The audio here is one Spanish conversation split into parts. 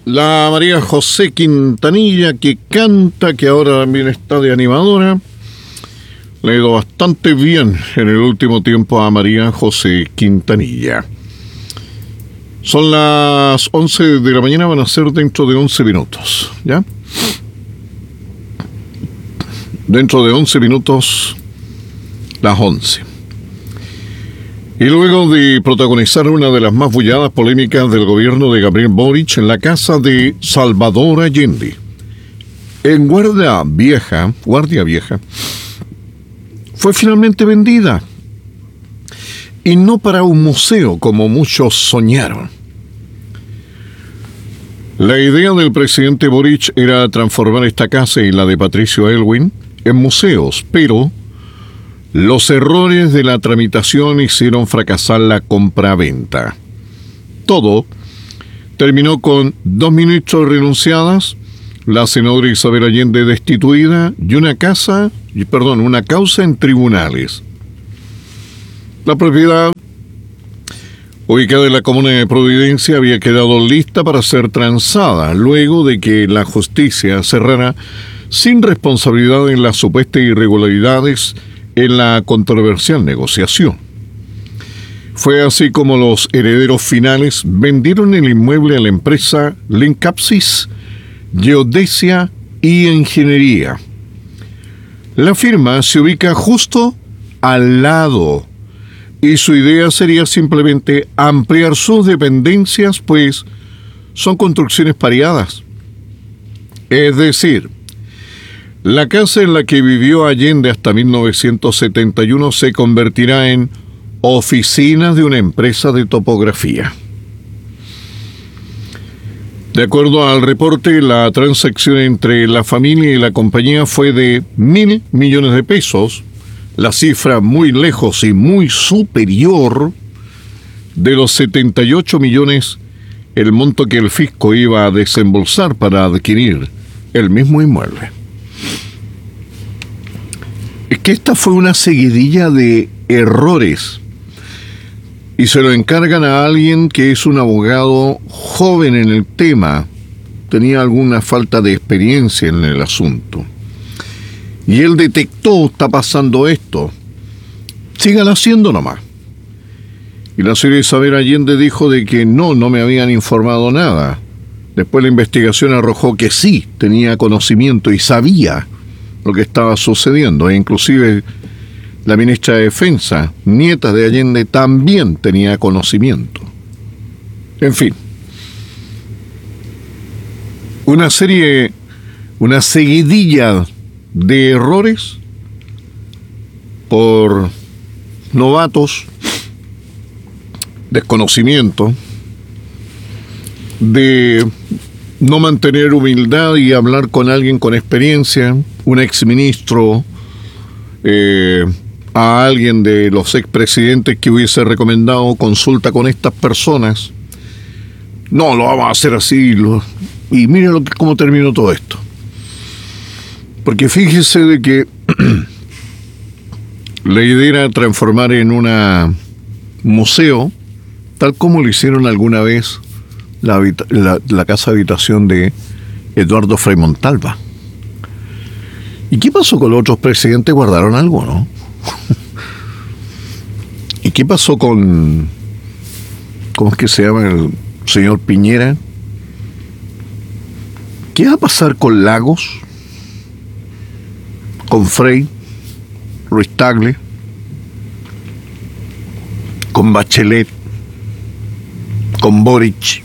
La María José Quintanilla, que canta, que ahora también está de animadora. Le ha ido bastante bien en el último tiempo a María José Quintanilla. Son las 11 de la mañana, van a ser dentro de 11 minutos, ¿ya? Dentro de 11 minutos, las 11. Y luego de protagonizar una de las más bulladas polémicas del gobierno de Gabriel Boric en la casa de Salvador Allende, en Guardia Vieja, fue finalmente vendida. Y no para un museo, como muchos soñaron. La idea del presidente Boric era transformar esta casa y la de Patricio Aylwin en museos, pero los errores de la tramitación hicieron fracasar la compraventa. Todo terminó con 2 ministros renunciadas, la senadora Isabel Allende destituida y una causa en tribunales. La propiedad, ubicada en la comuna de Providencia, había quedado lista para ser transada luego de que la justicia cerrara sin responsabilidad en las supuestas irregularidades en la controversial negociación. Fue así como los herederos finales vendieron el inmueble a la empresa Lincapsis Geodesia y Ingeniería. La firma se ubica justo al lado y su idea sería simplemente ampliar sus dependencias, pues son construcciones pareadas. Es decir, la casa en la que vivió Allende hasta 1971 se convertirá en oficina de una empresa de topografía. De acuerdo al reporte, la transacción entre la familia y la compañía fue de 1.000 millones de pesos, la cifra muy lejos y muy superior de los 78 millones, el monto que el fisco iba a desembolsar para adquirir el mismo inmueble. Es que esta fue una seguidilla de errores y se lo encargan a alguien que es un abogado joven en el tema, tenía alguna falta de experiencia en el asunto. Y él detectó, está pasando esto, sigan haciendo nomás. Y la señora Isabel Allende dijo de que no me habían informado nada. Después la investigación arrojó que sí, tenía conocimiento y sabía lo que estaba sucediendo. E inclusive la ministra de Defensa, nieta de Allende, también tenía conocimiento. En fin, una seguidilla de errores por novatos, desconocimiento, de no mantener humildad y hablar con alguien con experiencia, un exministro, a alguien de los expresidentes que hubiese recomendado consulta con estas personas. No, lo vamos a hacer así. Y mire cómo terminó todo esto. Porque fíjese de que la idea era transformar en un museo, tal como lo hicieron alguna vez la casa habitación de Eduardo Frei Montalva. ¿Y qué pasó con los otros presidentes? ¿Guardaron algo, no? ¿Y qué pasó con... ¿cómo es que se llama el señor Piñera? ¿Qué va a pasar con Lagos? ¿Con Frei? Ruiz Tagle? ¿Con Bachelet? ¿Con Boric?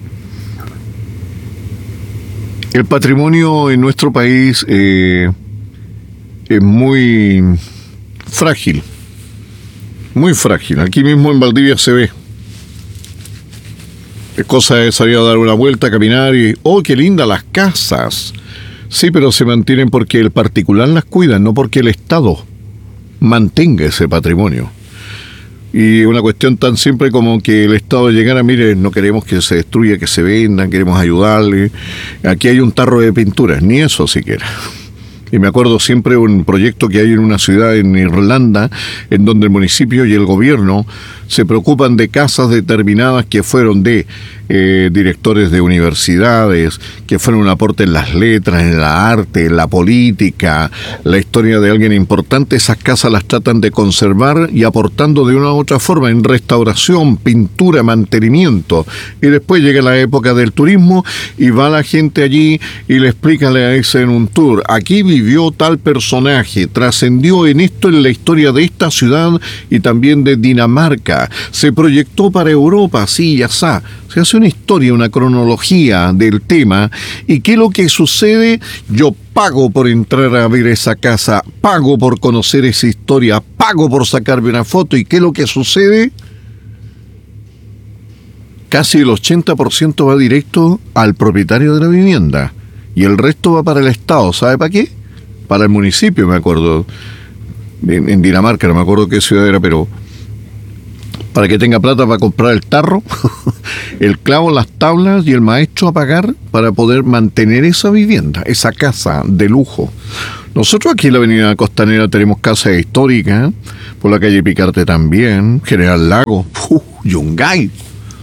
El patrimonio en nuestro país es muy frágil. Muy frágil. Aquí mismo en Valdivia se ve. Es cosa de salir a dar una vuelta, caminar y... ¡oh, qué lindas las casas! Sí, pero se mantienen porque el particular las cuida, no porque el Estado mantenga ese patrimonio. Y una cuestión tan simple como que el Estado llegara, mire, no queremos que se destruya, que se venda, queremos ayudarle. Aquí hay un tarro de pinturas, ni eso siquiera. Y me acuerdo siempre un proyecto que hay en una ciudad en Irlanda, en donde el municipio y el gobierno se preocupan de casas determinadas que fueron de directores de universidades, que fueron un aporte en las letras, en la arte, en la política, la historia de alguien importante. Esas casas las tratan de conservar y aportando de una u otra forma en restauración, pintura, mantenimiento. Y después llega la época del turismo y va la gente allí y le explica a ese en un tour: aquí vivió tal personaje, trascendió en esto en la historia de esta ciudad y también de Dinamarca, se proyectó para Europa, así y asá. Se hace una historia, una cronología del tema. ¿Y qué es lo que sucede? Yo pago por entrar a ver esa casa, pago por conocer esa historia, pago por sacarme una foto. ¿Y qué es lo que sucede? Casi el 80% va directo al propietario de la vivienda y el resto va para el Estado. ¿Sabe para qué? Para el municipio, me acuerdo. En Dinamarca, no me acuerdo qué ciudad era, pero para que tenga plata para comprar el tarro, el clavo, las tablas y el maestro a pagar para poder mantener esa vivienda, esa casa de lujo. Nosotros aquí en la avenida Costanera tenemos casas históricas, por la calle Picarte también, General Lago, Yungay.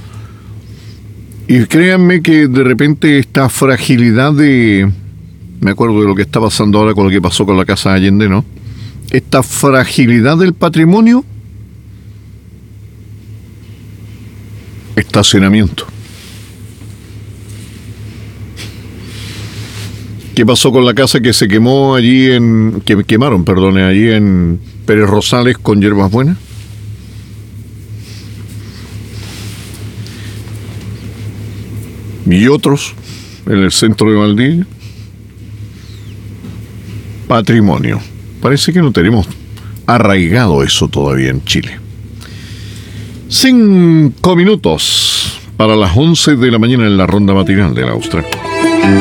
Y créanme que de repente esta fragilidad me acuerdo de lo que está pasando ahora con lo que pasó con la Casa Allende, ¿no? Esta fragilidad del patrimonio. Estacionamiento. ¿Qué pasó con la casa que se quemó allí allí en Pérez Rosales con Hierbas Buenas? Y otros en el centro de Valdivia. Patrimonio. Parece que no tenemos arraigado eso todavía en Chile. 5 minutos para las 11 de la mañana en la ronda matinal de la Austral.